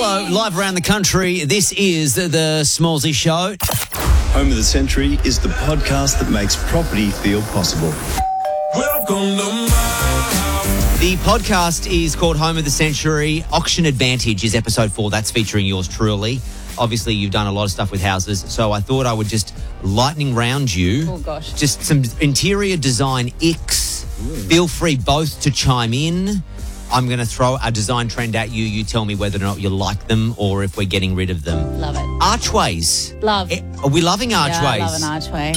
Hello, live around the country. This is the Smallsy Show. Home of the Century is the podcast that makes property feel possible. Welcome to my house. The podcast is called Home of the Century. Auction Advantage is episode 4. That's featuring yours truly. Obviously, you've done a lot of stuff with houses, so I thought I would just lightning round you. Oh, gosh. Just some interior design icks. Feel free both to chime in. I'm going to throw a design trend at you. You tell me whether or not you like them or if we're getting rid of them. Love it. Archways. Love. Are we loving archways? Yeah, I love an archway.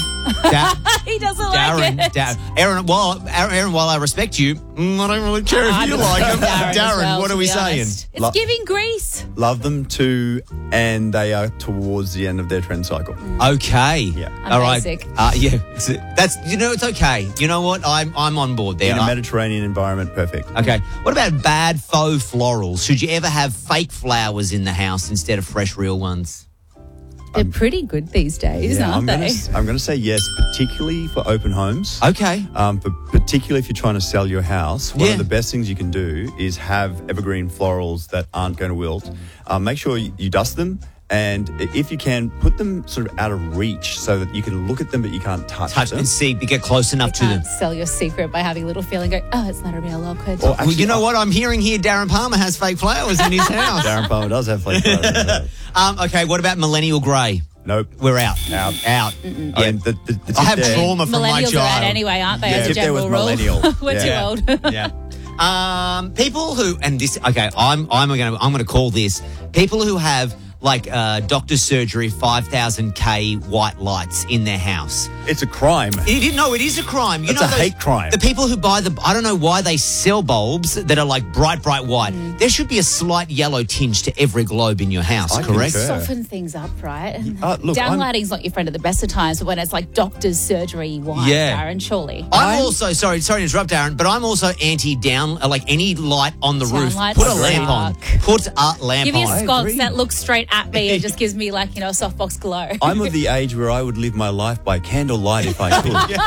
he doesn't Darren, like it. Aaron, while I respect you, I don't really care if you like them. Darren, what are we saying? It's giving Greece. Love them too, and they are towards the end of their trend cycle. Okay. Yeah. I'm All right. basic. Yeah. That's it's okay. You know what? I'm on board there. In a Mediterranean environment, perfect. Okay. What about bad faux florals? Should you ever have fake flowers in the house instead of fresh, real ones? They're pretty good these days, aren't they? I'm going to say yes, particularly for open homes. Okay. But particularly if you're trying to sell your house, one Yeah. of the best things you can do is have evergreen florals that aren't going to wilt. Make sure you dust them, and if you can, put them sort of out of reach so that you can look at them but you can't touch Touch them. and see, get close enough to them. Can't sell your secret by having a little feeling go, oh, it's not a real orchid. Or Well, you know what? I'm hearing here Darren Palmer has fake flowers in his house. Darren Palmer does have flake flowers. Okay, what about millennial grey? Nope. We're out. Out. Out. I mean, the tip I have there- trauma from my Millennials are out child. anyway, aren't they? Yeah, As a tip there was general rule. millennial. We're Yeah. too old. Yeah. People who, and this, okay, I'm gonna call this people who have like doctor's surgery 5,000K white lights in their house. It's a crime. It is a crime. It's a hate crime. The people who buy I don't know why they sell bulbs that are like bright white. There should be a slight yellow tinge to every globe in your house, I correct? concur. Soften things up, right? Look, Downlighting's not your friend at the best of times, but when it's like doctor's surgery white, Yeah. Aaron, surely. I'm also sorry to interrupt, Aaron, but I'm also anti-down like any light on the roof. Downlights Put a lamp on. suck. Put a lamp Give me a on. sconce agree. that looks straight at me and just gives me like, a softbox glow. I'm of the age where I would live my life by candlelight if I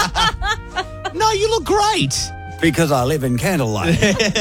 could. No, you look great. Because I live in candlelight.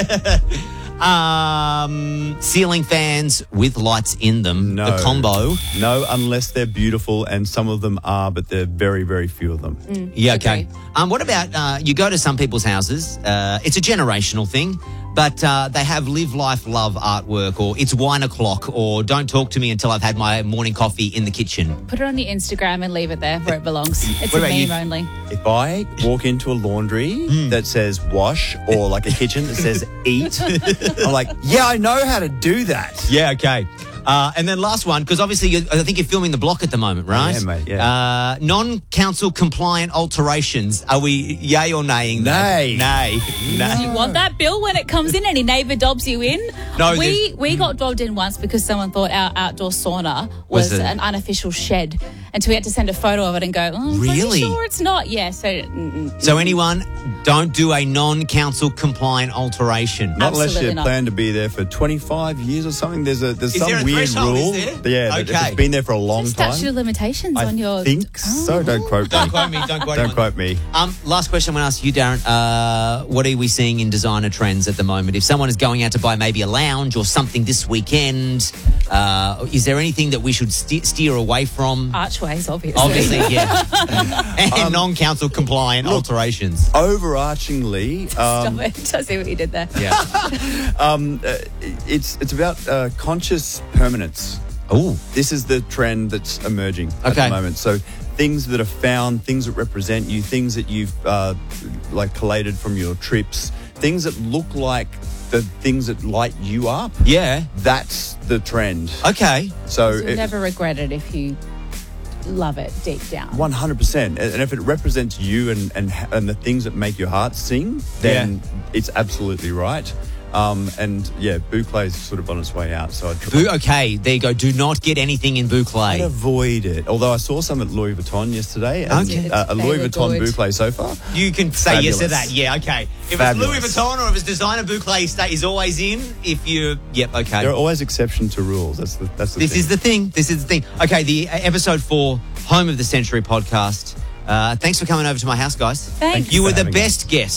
Ceiling fans with lights in them. No. The combo. No, unless they're beautiful, and some of them are, but there are very, very few of them. Yeah, okay. Agree. What about you go to some people's houses? It's a generational thing, but they have live, life, love artwork, or it's wine o'clock, or don't talk to me until I've had my morning coffee in the kitchen. Put it on your Instagram and leave it there where it belongs. It's What a about you? meme only. If I walk into a laundry that says wash, or like a kitchen that says eat, I'm like, yeah, I know how to do that. Yeah, okay. And then last one, because obviously I think you're filming the block at the moment, right? Yeah, mate, yeah. Non-council compliant alterations. Are we yay or naying that? Nay. Nay. Do you want that bill when it comes in? Any neighbour dobs you in? No, we got dobbed in once because someone thought our outdoor sauna was an unofficial shed, and so we had to send a photo of it and go, Really? Are you sure it's not? Yeah. So anyone, don't do a non-council compliant alteration. Not unless Absolutely you not. plan to be there for 25 years or something. There's some there a weird threshold, rule. is there? Yeah, that if Okay. it's been there for a long Statute time. of limitations I on your. think so. Don't quote me. Don't quote me. Don't quote Don't me. quote me. Last question I'm going to ask you, Darren. What are we seeing in designer trends at the moment? If someone is going out to buy maybe a lounge or something this weekend, is there anything that we should steer away from? Archways, obviously. Obviously, yeah. And non-council compliant alterations. Overarchingly, Stop it. I see what you did there. Yeah. it's about conscious permanence. Oh, This is the trend that's emerging at Okay. the moment. So things that are found, things that represent you, things that you've like collated from your trips, things that look like the things that light you up. yeah. That's the trend. Okay. So You'll never regret it if you love it deep down. 100%. And if it represents you and the things that make your heart sing, then it's absolutely right. And yeah, boucle is sort of on its way out. So Okay, there you go. Do not get anything in I'd boucle. avoid it. Although I saw some at Louis Vuitton yesterday. And, Okay. a Louis They look Vuitton good. boucle sofa. You can say yes to Fabulous. that. Yeah, okay. If Fabulous. it's Louis Vuitton or if it's designer boucle is always in. If you, yep, okay. There are always exceptions to rules. That's the This thing. is the thing. This is the thing. Okay, the episode 4, Home of the Century podcast. Thanks for coming over to my house, guys. Thanks. You were for the having me. best guest.